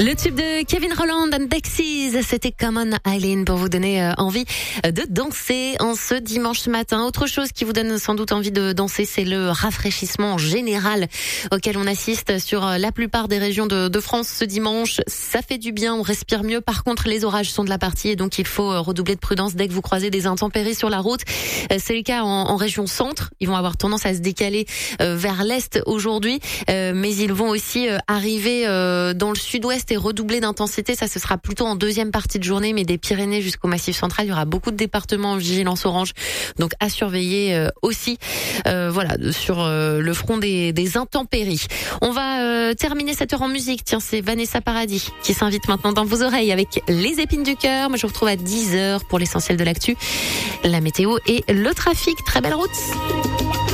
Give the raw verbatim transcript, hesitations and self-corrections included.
Le tube de Kevin Rowland and Dexys, c'était Common Island pour vous donner euh, envie de danser en ce dimanche matin. Autre chose qui vous donne sans doute envie de danser, c'est le rafraîchissement général auquel on assiste sur la plupart des régions de, de France ce dimanche. Ça fait du bien, on respire mieux. Par contre, les orages sont de la partie et donc il faut redoubler de prudence dès que vous croisez des intempéries sur la route. C'est le cas en, en région centre. Ils vont avoir tendance à se décaler euh, vers l'est aujourd'hui, euh, mais ils vont aussi euh, arriver euh, dans le sud-ouest et redoubler d'intensité. Ça, ce sera plutôt en deuxième partie de journée, mais des Pyrénées jusqu'au Massif central, il y aura beaucoup de départements en vigilance orange, donc à surveiller euh, aussi. Euh, voilà, sur euh, le front des, des intempéries. On va euh, terminer cette heure en musique. Tiens, c'est Vanessa Paradis qui s'invite maintenant dans vos oreilles avec Les Épines du Cœur. Moi, je vous retrouve à dix heures pour l'essentiel de l'actu, la météo et le trafic. Très belle route.